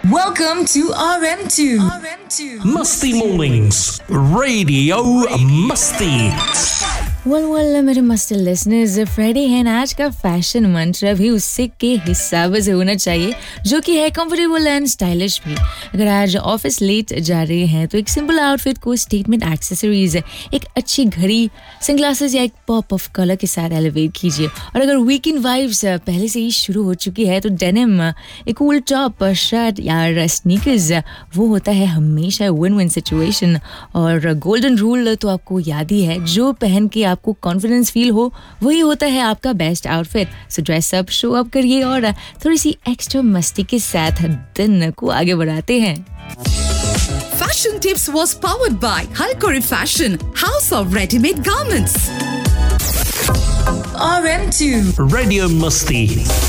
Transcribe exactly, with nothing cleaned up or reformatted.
Welcome to R M two. R M two. Musty Mornings, Radio Musty. Well well मेरे मस्ती listeners, Friday है ना, आज का फैशन मंत्र भी उससे के हिसाब से होना चाहिए, जो कि है कंफर्टेबल एंड स्टाइलिश भी। अगर आज ऑफिस लेट जा रहे हैं तो एक सिंपल आउटफिट को स्टेटमेंट एक्सेसरीज, एक अच्छी घड़ी, सनग्लासेस या एक पॉप ऑफ कलर के साथ एलिवेट कीजिए। और अगर वीकेंड वाइब्स पहले से ही शुरू हो चुकी है तो डेनिम, एक कूल टॉप, शर्ट या स्नीकर्स, वो होता है हमेशा विन विन सिचुएशन। और गोल्डन रूल तो आपको याद ही है, जो पहन के आपको कॉन्फिडेंस फील हो वही होता है आपका बेस्ट आउटफिट। सो ड्रेस अप, शो अप करिए और थोड़ी सी एक्स्ट्रा मस्ती के साथ दिन को आगे बढ़ाते हैं। Fashion Tips was powered by Halkori Fashion, House of Ready-Made Garments. R M two. Radio Musty.